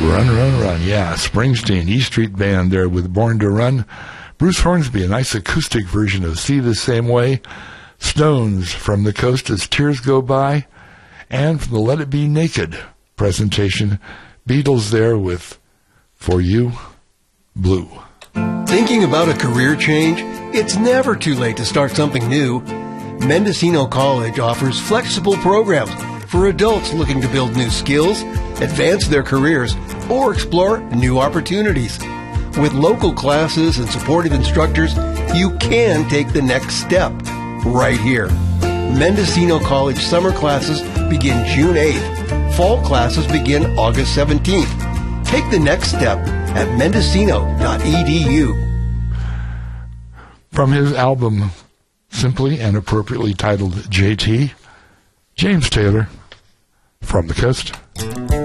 Run, Run, Run. Yeah, Springsteen, E Street Band there with Born to Run. Bruce Hornsby, a nice acoustic version of See the Same Way. Stones, From the Coast as Tears Go By. And from the Let It Be Naked presentation, Beatles there with For You, Blue. Thinking about a career change? It's never too late to start something new. Mendocino College offers flexible programs for adults looking to build new skills, advance their careers, or explore new opportunities. With local classes and supportive instructors, you can take the next step right here. Mendocino College summer classes begin June 8th. Fall classes begin August 17th. Take the next step at mendocino.edu. From his album, simply and appropriately titled JT, James Taylor, From the Coast.